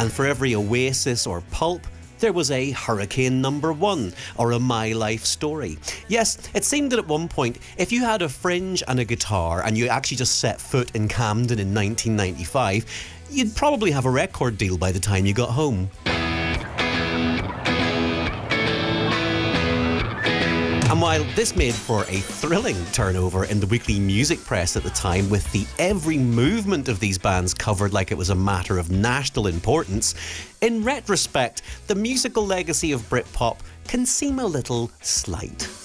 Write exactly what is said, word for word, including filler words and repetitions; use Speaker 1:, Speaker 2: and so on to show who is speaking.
Speaker 1: And for every Oasis or Pulp, there was a Hurricane Number One or a My Life Story. Yes, it seemed that at one point, if you had a fringe and a guitar and you actually just set foot in Camden in nineteen ninety-five, you'd probably have a record deal by the time you got home. And while this made for a thrilling turnover in the weekly music press at the time, with the every movement of these bands covered like it was a matter of national importance, in retrospect, the musical legacy of Britpop can seem a little slight.